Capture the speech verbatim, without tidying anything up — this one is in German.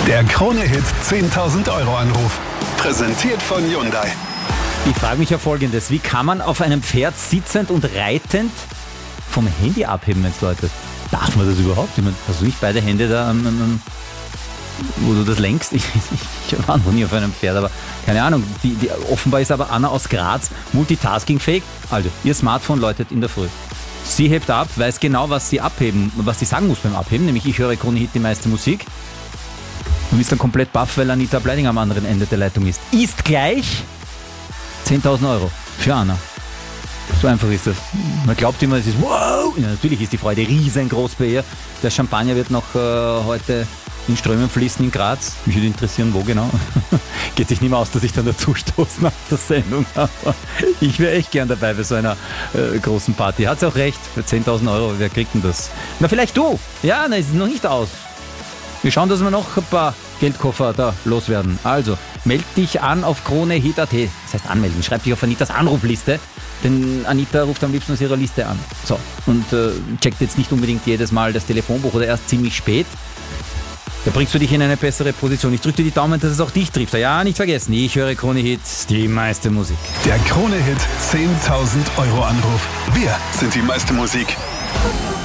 Der Krone-Hit zehntausend Euro Anruf. Präsentiert von Hyundai. Ich frage mich ja Folgendes. Wie kann man auf einem Pferd sitzend und reitend vom Handy abheben, wenn es läutet? Darf man das überhaupt? Ich meine, hast du nicht beide Hände da, am, am, wo du das lenkst? Ich, ich, ich war noch nie auf einem Pferd, aber keine Ahnung. Die, die, offenbar ist aber Anna aus Graz multitaskingfähig. Also, ihr Smartphone läutet in der Früh. Sie hebt ab, weiß genau, was sie abheben, was sie sagen muss beim Abheben, nämlich ich höre Krone-Hit die meiste Musik. Und ist dann komplett baff, weil Anita Bleidinger am anderen Ende der Leitung ist. Ist gleich zehntausend Euro für Anna. So einfach ist das. Man glaubt immer, es ist wow. Ja, natürlich ist die Freude riesengroß bei ihr. Der Champagner wird noch äh, heute in Strömen fließen in Graz. Mich würde interessieren, wo genau. Geht sich nicht mehr aus, dass ich dann dazu stoße nach der Sendung. Aber ich wäre echt gern dabei bei so einer äh, großen Party. Hat sie auch recht, für zehntausend Euro, wer kriegt denn das? Na, vielleicht du. Ja, na, ist noch nicht aus. Wir schauen, dass wir noch ein paar Geldkoffer da loswerden. Also, meld dich an auf Krone-Hit Punkt at. Das heißt anmelden. Schreib dich auf Anitas Anrufliste, denn Anita ruft am liebsten aus ihrer Liste an. So, und äh, checkt jetzt nicht unbedingt jedes Mal das Telefonbuch oder erst ziemlich spät. Da bringst du dich in eine bessere Position. Ich drücke dir die Daumen, dass es auch dich trifft. Ja, nicht vergessen, ich höre Krone-Hit, die meiste Musik. Der Krone-Hit zehntausend Euro Anruf. Wir sind die meiste Musik.